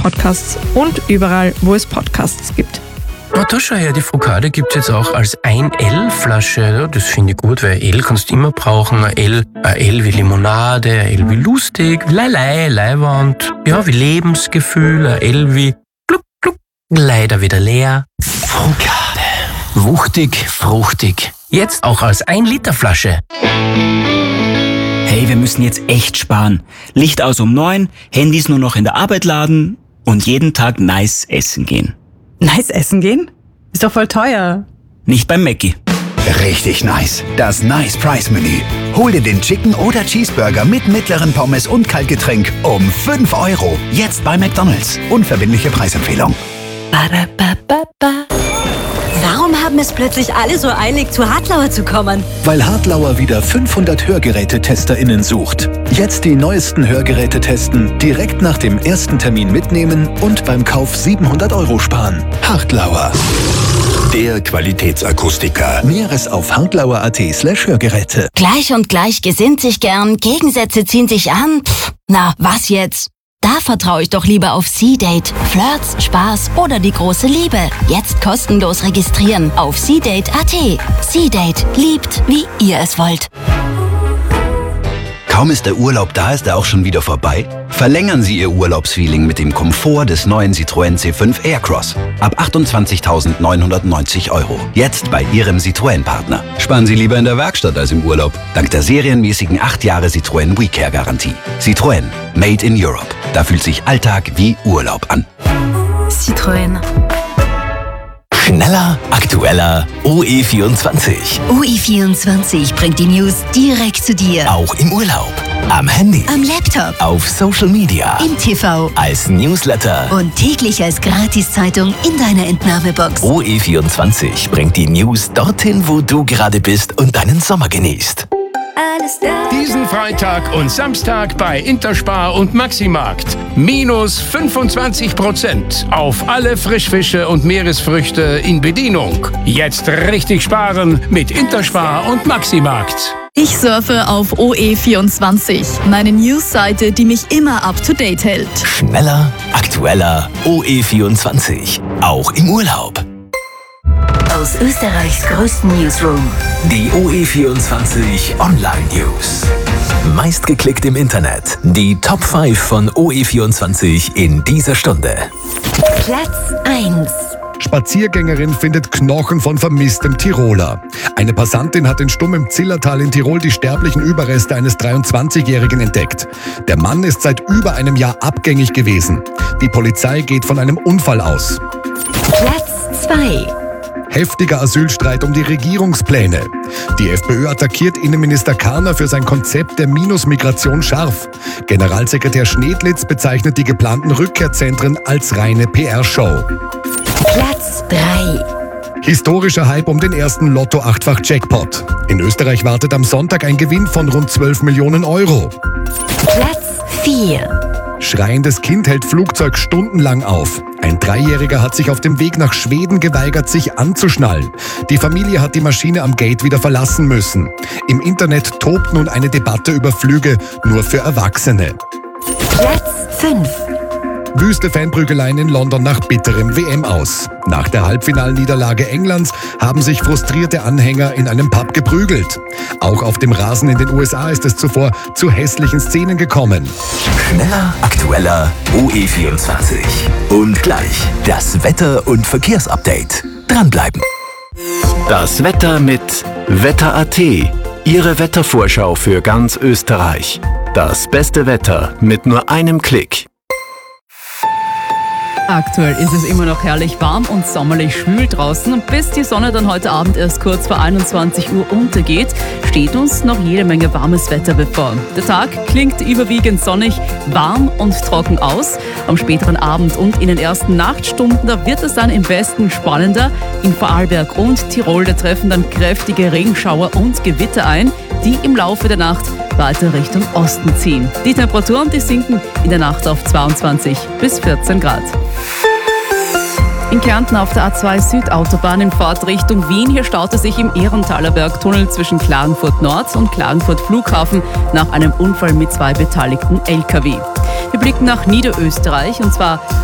Podcasts und überall, wo es Podcasts gibt. Oh, da schau her, die Frukade gibt's jetzt auch als 1L-Flasche. Ja, das finde ich gut, weil L kannst du immer brauchen. Ein L wie Limonade, ein L wie lustig, Leiwand, ja, wie Lebensgefühl, ein L wie gluck, gluck, leider wieder leer. Frukade. Wuchtig, fruchtig. Jetzt auch als 1-Liter-Flasche. Hey, wir müssen jetzt echt sparen. Licht aus um 9, Handys nur noch in der Arbeit laden und jeden Tag nice essen gehen. Nice essen gehen? Ist doch voll teuer. Nicht beim Mackie. Richtig nice. Das Nice Price Menü. Hol dir den Chicken oder Cheeseburger mit mittleren Pommes und Kaltgetränk um 5 €. Jetzt bei McDonald's. Unverbindliche Preisempfehlung. Warum haben es plötzlich alle so eilig, zu Hartlauer zu kommen? Weil Hartlauer wieder 500 Hörgerätetesterinnen sucht. Jetzt die neuesten Hörgeräte testen, direkt nach dem ersten Termin mitnehmen und beim Kauf 700 € sparen. Hartlauer. Der Qualitätsakustiker. Näheres auf hartlauer.at/Hörgeräte. Gleich und gleich gesinnt sich gern, Gegensätze ziehen sich an. Na, was jetzt? Da vertraue ich doch lieber auf C-Date. Flirts, Spaß oder die große Liebe. Jetzt kostenlos registrieren auf C-Date.at. C-Date. Liebt, wie ihr es wollt. Kaum ist der Urlaub da, ist er auch schon wieder vorbei? Verlängern Sie Ihr Urlaubsfeeling mit dem Komfort des neuen Citroën C5 Aircross. Ab 28.990 €. Jetzt bei Ihrem Citroën-Partner. Sparen Sie lieber in der Werkstatt als im Urlaub. Dank der serienmäßigen 8 Jahre Citroën WeCare-Garantie. Citroën. Made in Europe. Da fühlt sich Alltag wie Urlaub an. Citroën. Schneller, aktueller, OE24. UI24 bringt die News direkt zu dir. Auch im Urlaub, am Handy, Am Laptop, auf Social Media, im TV als Newsletter. und täglich als Gratiszeitung in deiner Entnahmebox. OE24 bringt die News dorthin, wo du gerade bist und deinen Sommer genießt. Alles da. Diesen Freitag und Samstag bei Interspar und Maximarkt. Minus 25% auf alle Frischfische und Meeresfrüchte in Bedienung. Jetzt richtig sparen mit Interspar und Maximarkt. Ich surfe auf OE24, meine Newsseite, die mich immer up-to-date hält. Schneller, aktueller, OE24. Auch im Urlaub. Aus Österreichs größten Newsroom. Die OE24 Online News. Meistgeklickt im Internet. Die Top 5 von OE24 in dieser Stunde. Platz 1. Spaziergängerin findet Knochen von vermisstem Tiroler. Eine Passantin hat in Stumm im Zillertal in Tirol die sterblichen Überreste eines 23-Jährigen entdeckt. Der Mann ist seit über einem Jahr abgängig gewesen. Die Polizei geht von einem Unfall aus. Platz 2. Heftiger Asylstreit um die Regierungspläne. Die FPÖ attackiert Innenminister Karner für sein Konzept der Minusmigration scharf. Generalsekretär Schneedlitz bezeichnet die geplanten Rückkehrzentren als reine PR-Show. Platz 3. Historischer Hype um den ersten Lotto-8-fach-Jackpot. In Österreich wartet am Sonntag ein Gewinn von rund 12 Millionen €. Platz 4. Schreiendes Kind hält Flugzeug stundenlang auf. Ein 3-Jähriger hat sich auf dem Weg nach Schweden geweigert, sich anzuschnallen. Die Familie hat die Maschine am Gate wieder verlassen müssen. Im Internet tobt nun eine Debatte über Flüge nur für Erwachsene. Platz 5. Wüste Fanprügeleien in London nach bitterem WM aus. Nach der Halbfinalniederlage Englands haben sich frustrierte Anhänger in einem Pub geprügelt. Auch auf dem Rasen in den USA ist es zuvor zu hässlichen Szenen gekommen. Schneller, aktueller, OE24. Und gleich das Wetter- und Verkehrsupdate. Dranbleiben. Das Wetter mit Wetter.at. Ihre Wettervorschau für ganz Österreich. Das beste Wetter mit nur einem Klick. Aktuell ist es immer noch herrlich warm und sommerlich schwül draußen. Bis die Sonne dann heute Abend erst kurz vor 21 Uhr untergeht, steht uns noch jede Menge warmes Wetter bevor. Der Tag klingt überwiegend sonnig, warm und trocken aus. Am späteren Abend und in den ersten Nachtstunden, da wird es dann im Westen spannender. In Vorarlberg und Tirol, da treffen dann kräftige Regenschauer und Gewitter ein, die im Laufe der Nacht weiter Richtung Osten ziehen. Die Temperaturen, die sinken in der Nacht auf 22 bis 14 Grad. In Kärnten auf der A2 Südautobahn in Fahrtrichtung Wien. Hier staute sich im Ehrenthaler Bergtunnel zwischen Klagenfurt Nord und Klagenfurt Flughafen nach einem Unfall mit 2 beteiligten Lkw. Wir blicken nach Niederösterreich und zwar